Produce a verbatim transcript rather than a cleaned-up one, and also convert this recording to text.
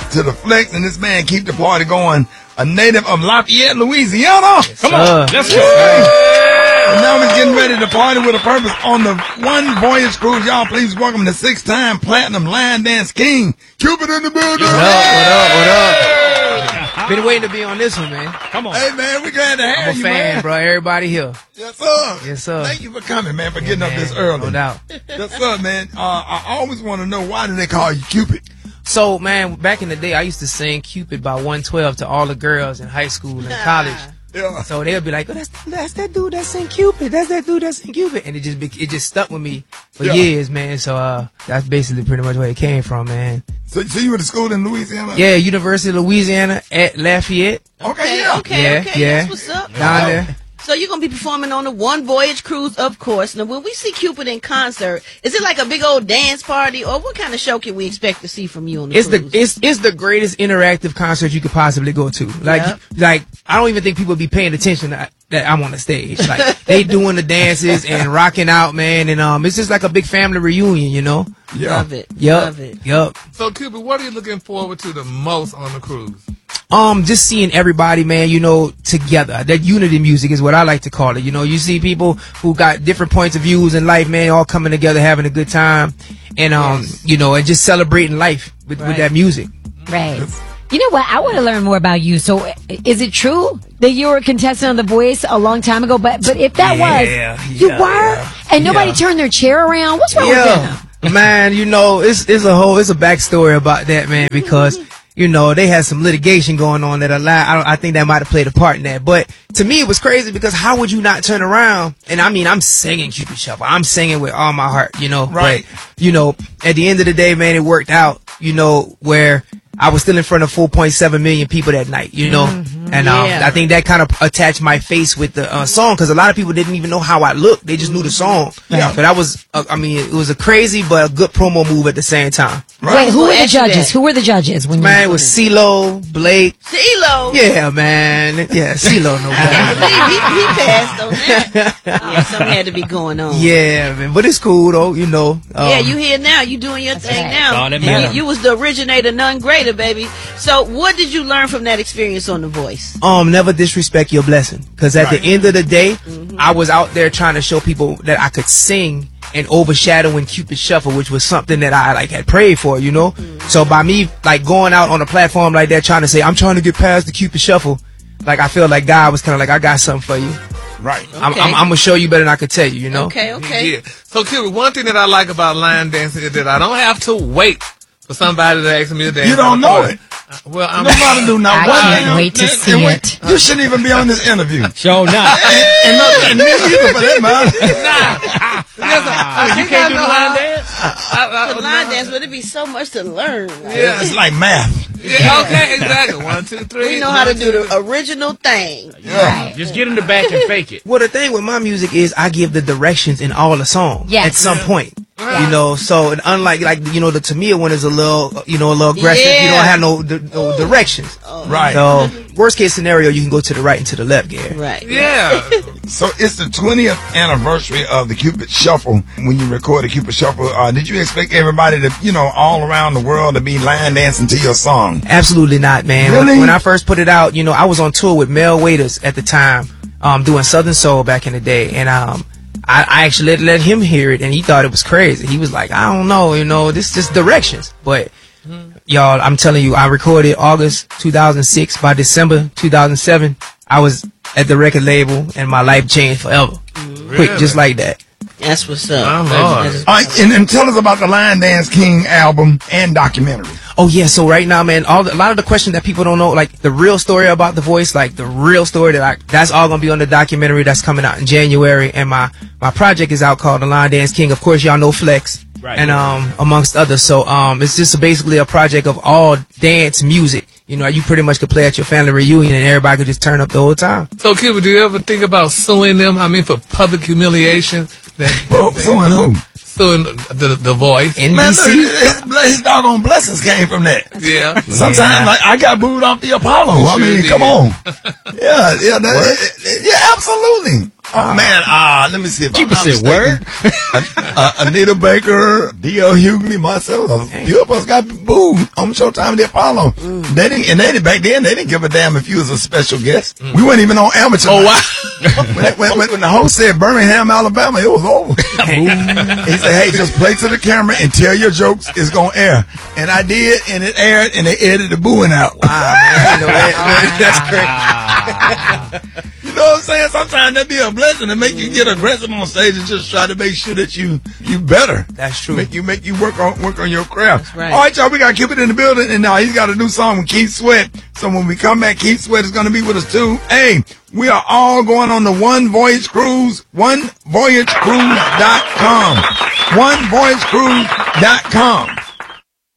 to the flex, and this man keep the party going. A native of Lafayette, Louisiana. Yes, Come on, uh, let's go. And now we're getting ready to party with a purpose on the One Voyage Cruise. Y'all, please welcome the six-time platinum line dance king, Cupid in the building. What up? What up? What up? Been waiting to be on this one, man. Come on. Hey, man, we glad to have I'm a you, fan, man. bro. Everybody here. Yes, sir. Yes, sir. Thank you for coming, man, for getting yeah, up man, this early. No doubt. Yes, sir, man. Uh, I always want to know, why do they call you Cupid? So, man, back in the day, I used to sing Cupid by one twelve to all the girls in high school and college. Yeah. So they'll be like, "Oh, that's that's that dude that sing Cupid. That's that dude that sing Cupid," and it just be, it just stuck with me for yeah. years, man. So uh, that's basically pretty much where it came from, man. So, so you went to school in Louisiana? Yeah, University of Louisiana at Lafayette. Okay, Okay, yeah. okay, Yeah, okay. yeah. That's what's up. Down there. So you're going to be performing on the One Voyage Cruise, of course. Now, when we see Cupid in concert, is it like a big old dance party, or what kind of show can we expect to see from you on the It's cruise? the it's it's the greatest interactive concert you could possibly go to. Like Yep. like I don't even think people be paying attention that, that I'm on the stage. Like they doing the dances and rocking out, man, and um it's just like a big family reunion, you know. Yeah. Love it. Yup. Love it. Yup. So, Cupid, what are you looking forward to the most on the cruise? Um, just seeing everybody, man, you know, together. That unity music is what I like to call it. You know, you see people who got different points of views in life, man, all coming together, having a good time, and um, Yes. you know, and just celebrating life with, with Right. that music. Right. You know what? I want to learn more about you. So, is it true that you were a contestant on The Voice a long time ago? But but if that Yeah, was, you yeah, were, yeah. and nobody Yeah. turned their chair around. What's wrong with them? Yeah, man, you know, it's it's a whole it's a backstory about that, man, because you know they had some litigation going on that allowed. I, don't, I think that might have played a part in that. But to me, it was crazy because how would you not turn around? And I mean, I'm singing Cupid Shuffle. I'm singing with all my heart, you know. Right. But you know, at the end of the day, man, it worked out. You know, where I was still in front of four point seven million people that night, you know, and um, Yeah. I think that kind of attached my face with the uh, song because a lot of people didn't even know how I looked; they just knew the song. Yeah. But I was, uh, I mean, it was a crazy but a good promo move at the same time. Wait, who Well, were the after judges? that- Who were the judges? When Man, you it was CeeLo, Blake. CeeLo. Yeah, man, yeah, CeeLo, no I doubt. believe he, he passed on that. Yeah, something had to be going on. Yeah, man, but it's cool though, you know. Um, Yeah, you here now. You doing your thing right. now. All that You- matters. You, was the originator, none greater, baby. So what did you learn from that experience on The Voice? um never disrespect your blessing because at the end of the day I was out there trying to show people that I could sing and overshadowing Cupid Shuffle, which was something that I like had prayed for, you know. So by me like going out on a platform like that trying to say I'm trying to get past the Cupid Shuffle, like I feel like God was kind of like, I got something for you. Right. I'm, Okay. I'm, I'm gonna show you better than I could tell you, you know. Okay, okay. Yeah. So, Cupid, one thing that I like about line dancing is that I don't have to wait for somebody to ask me to dance. You don't know it. Well, I'm Nobody do now. I Why can't you- wait to and- see and wait, it. You shouldn't even be on this interview. and, Show not. and, not- and me either, for that matter. I You think can't I do know the how- line dance? I- I- The line dance, but it'd be so much to learn. Yeah. It's like math. Yeah, okay, exactly. One, two, three. We know how to One, do two, the original thing. Yeah. Just get in the back and fake it. Well, the thing with my music is I give the directions in all the songs Yes. at some point. You know, so and unlike like you know the Tamia one is a little you know a little aggressive. You Yeah. don't have no, d- no directions. Right. So worst case scenario, you can go to the right and to the left, Gary. Right. Yeah. So it's the twentieth anniversary of the Cupid Shuffle. When you recorded Cupid Shuffle, uh, did you expect everybody to, you know, all around the world to be line dancing to your song? Absolutely not, man. When- Really? When, I first put it out, you know, I was on tour with Mel Waiters at the time, um, doing Southern Soul back in the day, and um, I, I actually let, let him hear it, and he thought it was crazy. He was like, I don't know, you know, this just directions. But y'all, I'm telling you, I recorded August two thousand six. By December two thousand seven, I was at the record label, and my life changed forever. Quick, just like that. That's what's up. Oh, That's- Lord. that's- All right, and, and tell us about the Line Dance King album and documentary. Oh yeah, so right now, man, all the, a lot of the questions that people don't know, like the real story about The Voice, like the real story that I, that's all gonna be on the documentary that's coming out in January, and my my project is out called The Line Dance King. Of course, y'all know Flex, Right. and um amongst others. So um it's just basically a project of all dance music. You know, you pretty much could play at your family reunion and everybody could just turn up the whole time. So, Cupid, do you ever think about suing them? I mean, for public humiliation? That, Well, so and who? suing the, the voice? N B Man, look, C. his, his doggone blessings came from that. Yeah. Sometimes like, I got booed off the Apollo. I Sure mean, did. come on. Yeah, yeah, that, yeah, absolutely. Oh, man, ah, let me see if Cupid I'm said, mistaken. uh, uh, Anita Baker, D L. Hughley, myself, a few of us got booed on Showtime the Apollo. Mm. They didn't, and they didn't, back then, they didn't give a damn if you was a special guest. Mm. We weren't even on amateur. Oh, wow. when, when, when, when the host said Birmingham, Alabama, it was over. He said, hey, just play to the camera and tell your jokes. It's going to air. And I did, and it aired, and they edited the booing out. Wow, man. You know, that, that's crazy. You know what I'm saying? Sometimes that'd be a blessing to make you get aggressive on stage and just try to make sure that you you better. That's true. Make you make you work on work on your craft. That's right. All right, y'all, we got Cupid in the building, and now he's got a new song with Keith Sweat. So when we come back, Keith Sweat is going to be with us too. Hey, we are all going on the One Voyage Cruise. one voyage cruise dot com. one voyage cruise dot com.